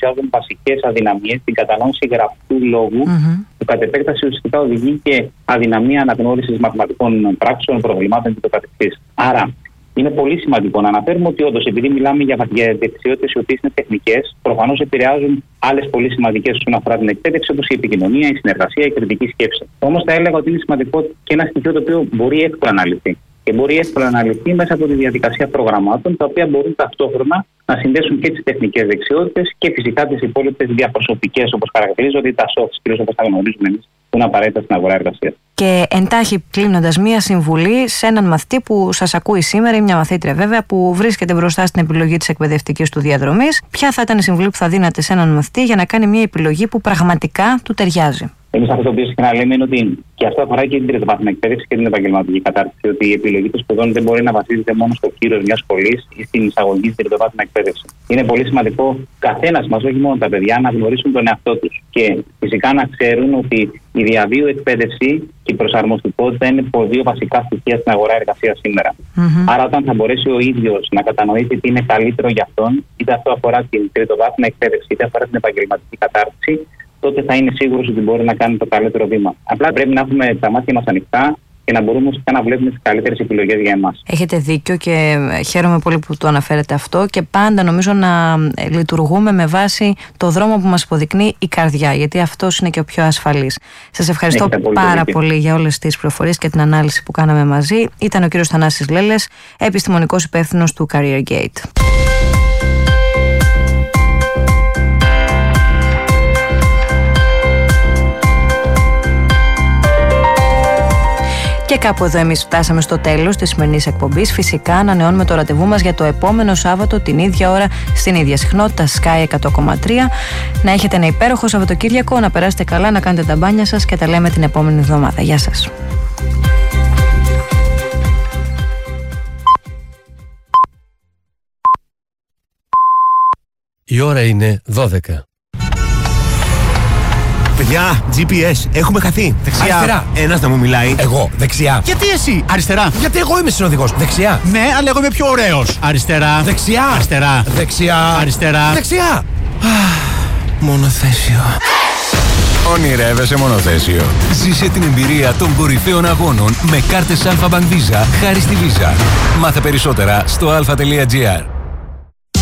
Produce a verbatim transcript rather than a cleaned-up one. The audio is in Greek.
παρουσιάζουν βασικές αδυναμίες στην κατανόηση γραπτού λόγου, mm-hmm. που κατ' επέκταση ουσιαστικά οδηγεί και αδυναμία αναγνώρισης μαθηματικών πράξεων, προβλημάτων κ.ο.κ. Άρα, είναι πολύ σημαντικό να αναφέρουμε ότι όντως, επειδή μιλάμε για δεξιότητες οι οποίες είναι τεχνικές, προφανώς επηρεάζουν άλλες πολύ σημαντικές όσον αφορά την εκπαίδευση, όπως η επικοινωνία, η συνεργασία, η κριτική σκέψη. Όμως, θα έλεγα ότι είναι σημαντικό και ένα στοιχείο το οποίο μπορεί εύκολα να λυθεί. Και μπορεί εύκολα να λυθεί μέσα από τη διαδικασία προγραμμάτων, τα οποία μπορούν ταυτόχρονα να συνδέσουν και τις τεχνικές δεξιότητες και φυσικά τις υπόλοιπες διαπροσωπικές, όπως χαρακτηρίζονται, τα soft skills, όπως τα γνωρίζουμε εμείς, που είναι απαραίτητα στην αγορά εργασίας. Και εντάχει, κλείνοντας, μία συμβουλή σε έναν μαθητή που σας ακούει σήμερα, ή μια μαθήτρια βέβαια, που βρίσκεται μπροστά στην επιλογή της εκπαιδευτικής του διαδρομής, ποια θα ήταν η συμβουλή που θα δίνατε σε έναν μαθητή για να κάνει μια επιλογή που πραγματικά του ταιριάζει? Εμείς αυτό το οποίο συχνά λέμε είναι ότι, και αυτό αφορά και την τριτοβάθμια εκπαίδευση και την επαγγελματική κατάρτιση, ότι η επιλογή των σπουδών δεν μπορεί να βασίζεται μόνο στο κύρος μιας σχολής ή στην εισαγωγή στην τριτοβάθμια εκπαίδευση. Είναι πολύ σημαντικό καθένας μας, όχι μόνο τα παιδιά, να γνωρίσουν τον εαυτό τους και φυσικά να ξέρουν ότι η διαβίου εκπαίδευση και η προσαρμοστικότητα είναι δύο βασικά στοιχεία στην αγορά εργασίας σήμερα. Mm-hmm. Άρα, όταν θα μπορέσει ο ίδιος να κατανοήσει τι είναι καλύτερο για αυτόν, είτε αυτό αφορά την τριτοβάθμια εκπαίδευση, είτε αφορά την επαγγελματική κατάρτιση, τότε θα είναι σίγουρος ότι μπορεί να κάνει το καλύτερο βήμα. Απλά πρέπει να έχουμε τα μάτια μας ανοιχτά και να μπορούμε να βλέπουμε τις καλύτερες επιλογές για εμάς. Έχετε δίκιο και χαίρομαι πολύ που το αναφέρετε αυτό, και πάντα νομίζω να λειτουργούμε με βάση το δρόμο που μας υποδεικνύει η καρδιά, γιατί αυτός είναι και ο πιο ασφαλής. Σας ευχαριστώ πολύ πάρα πολύ για όλες τις πληροφορίες και την ανάλυση που κάναμε μαζί. Ήταν ο κύριος Θανάσης Λέλες, επιστημονικός υπεύθυνος του Career Gate. Και κάπου εδώ εμείς φτάσαμε στο τέλος της σημερινής εκπομπής. Φυσικά ανανεώνουμε το ραντεβού μας για το επόμενο Σάββατο την ίδια ώρα, στην ίδια συχνότητα, Sky εκατό κόμμα τρία. Να έχετε ένα υπέροχο Σαββατοκύριακο, να περάσετε καλά, να κάνετε τα μπάνια σας και τα λέμε την επόμενη εβδομάδα. Γεια σας. Η ώρα είναι δώδεκα. Παιδιά, τζι πι ες, έχουμε χαθεί. Δεξιά. Αριστερά. Ένας να μου μιλάει. Εγώ, δεξιά. Γιατί εσύ, αριστερά. Γιατί εγώ είμαι συνοδηγός. Δεξιά. Ναι, αλλά εγώ είμαι πιο ωραίος. Αριστερά. Δεξιά. Αριστερά. Δεξιά. Αριστερά. Δεξιά. Μονοθέσιο. Ονειρεύεσαι μονοθέσιο. Ζήσε την εμπειρία των κορυφαίων αγώνων με κάρτες Alpha Bank Visa χάρη στη Visa. Μάθε περισσότερα στο alpha τελεία gr.